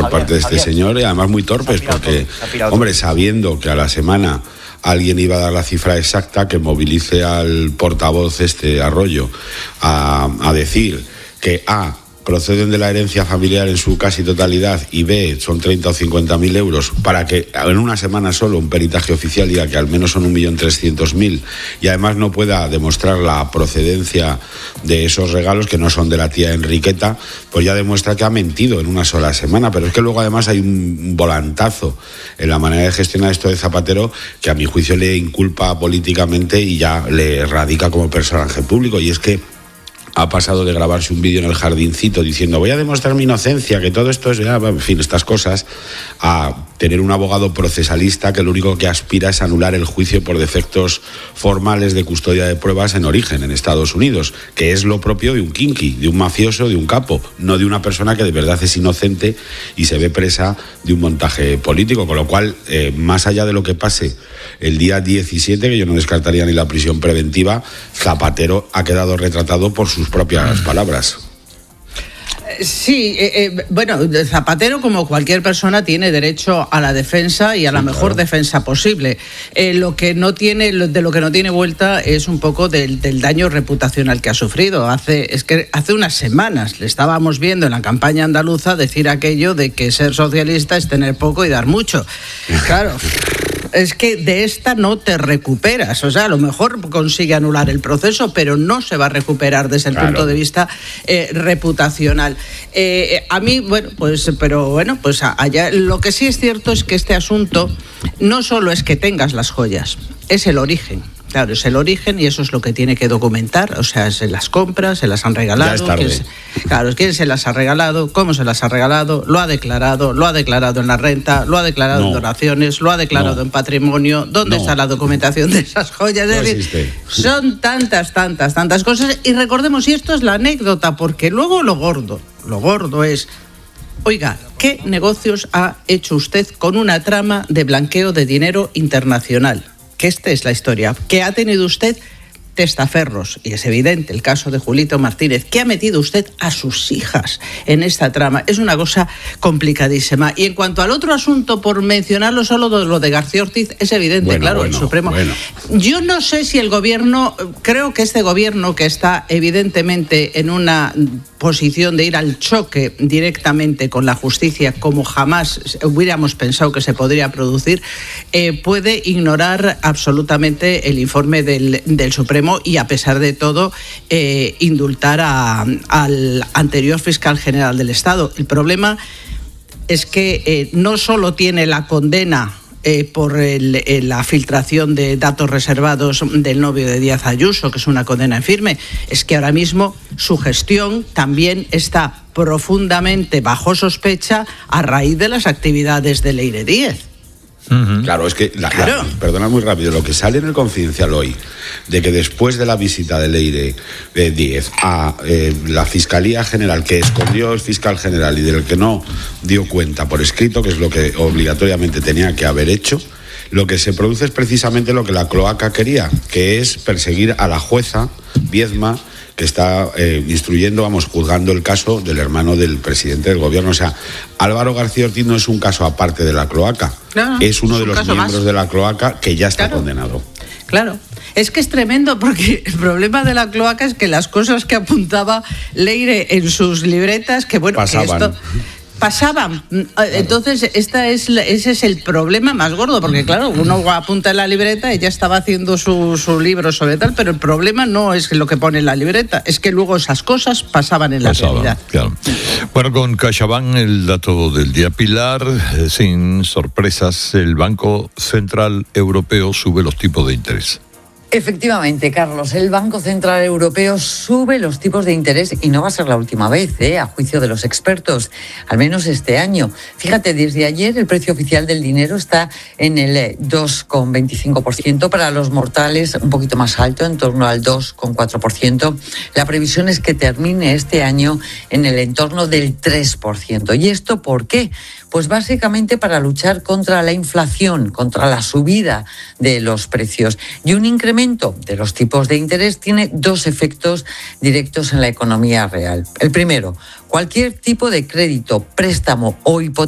por parte de este señor, y además muy torpes, porque, hombre, sabiendo que a la semana alguien iba a dar la cifra exacta, que movilice al portavoz Arroyo a decir que proceden de la herencia familiar en su casi totalidad, y B, son 30 o 50.000 euros, para que en una semana solo un peritaje oficial diga que al menos son 1.300.000, y además no pueda demostrar la procedencia de esos regalos, que no son de la tía Enriqueta, pues ya demuestra que ha mentido en una sola semana. Pero es que luego además hay un volantazo en la manera de gestionar esto de Zapatero, que a mi juicio le inculpa políticamente y ya le radica como personaje público, y es que ha pasado de grabarse un vídeo en el jardincito diciendo voy a demostrar mi inocencia, que todo esto es, en fin, estas cosas, a tener un abogado procesalista que lo único que aspira es anular el juicio por defectos formales de custodia de pruebas en origen, en Estados Unidos, que es lo propio de un kinky, de un mafioso, de un capo, no de una persona que de verdad es inocente y se ve presa de un montaje político. Con lo cual, más allá de lo que pase el día 17, que yo no descartaría ni la prisión preventiva, Zapatero ha quedado retratado por sus propias palabras. Sí, bueno, Zapatero, como cualquier persona, tiene derecho a la defensa y a la mejor defensa posible. De lo que no tiene vuelta es un poco del daño reputacional que ha sufrido. Hace unas semanas le estábamos viendo en la campaña andaluza decir aquello de que ser socialista es tener poco y dar mucho. Claro. Es que de esta no te recuperas. O sea, a lo mejor consigue anular el proceso, pero no se va a recuperar desde el punto de vista reputacional. A mí, allá lo que sí es cierto es que este asunto no solo es que tengas las joyas, es el origen. Claro, es el origen, y eso es lo que tiene que documentar. O sea, se las compras, se las han regalado. Ya es tarde. ¿Quién se las ha regalado? ¿Cómo se las ha regalado? Lo ha declarado en la renta, lo ha declarado en donaciones, lo ha declarado en patrimonio. ¿Dónde está la documentación de esas joyas? Es decir, son tantas cosas. Y recordemos, y esto es la anécdota, porque luego lo gordo es, oiga, ¿qué negocios ha hecho usted con una trama de blanqueo de dinero internacional? Que esta es la historia, que ha tenido usted testaferros, y es evidente el caso de Julito Martínez, que ha metido usted a sus hijas en esta trama. Es una cosa complicadísima. Y en cuanto al otro asunto, por mencionarlo solo, lo de García Ortiz, es evidente, el Supremo. Yo no sé si el gobierno, creo que este gobierno, que está evidentemente en una posición de ir al choque directamente con la justicia, como jamás hubiéramos pensado que se podría producir, puede ignorar absolutamente el informe del Supremo y, a pesar de todo, indultar al anterior fiscal general del Estado. El problema es que no solo tiene la condena por la filtración de datos reservados del novio de Díaz Ayuso, que es una condena en firme, es que ahora mismo su gestión también está profundamente bajo sospecha a raíz de las actividades de Leire Díez. Claro, es que, perdona muy rápido, lo que sale en el Confidencial hoy, de que después de la visita de Leire Díez a la Fiscalía General, que escondió el fiscal general y del que no dio cuenta por escrito, que es lo que obligatoriamente tenía que haber hecho, lo que se produce es precisamente lo que la cloaca quería, que es perseguir a la jueza Viedma, que está juzgando el caso del hermano del presidente del gobierno. O sea, Álvaro García Ortiz no es un caso aparte de la cloaca, es uno de los miembros de la cloaca que ya está condenado. Claro. Es que es tremendo, porque el problema de la cloaca es que las cosas que apuntaba Leire en sus libretas, pasaban. Entonces, ese es el problema más gordo, porque claro, uno apunta en la libreta, ella estaba haciendo su libro sobre tal, pero el problema no es lo que pone en la libreta, es que luego esas cosas pasaban en la realidad. Claro. Bueno, con CaixaBank, el dato del día, Pilar, sin sorpresas, el Banco Central Europeo sube los tipos de interés. Efectivamente, Carlos, el Banco Central Europeo sube los tipos de interés y no va a ser la última vez, a juicio de los expertos, al menos este año. Fíjate, desde ayer el precio oficial del dinero está en el 2,25%, para los mortales un poquito más alto, en torno al 2,4%. La previsión es que termine este año en el entorno del 3%. ¿Y esto por qué? Pues básicamente para luchar contra la inflación, contra la subida de los precios. Y un incremento de los tipos de interés tiene dos efectos directos en la economía real. El primero, cualquier tipo de crédito, préstamo o hipoteca